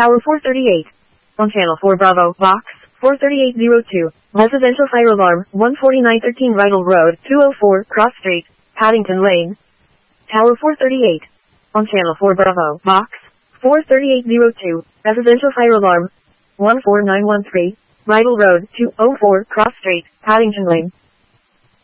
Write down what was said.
Tower 438. On channel 4 Bravo, box 43802. Residential fire alarm, 14913 Rydal Road, 204 Cross Street, Paddington Lane. Tower 438. On channel 4 Bravo, box 43802. Residential fire alarm, 14913 Rydal Road, 204 Cross Street, Paddington Lane.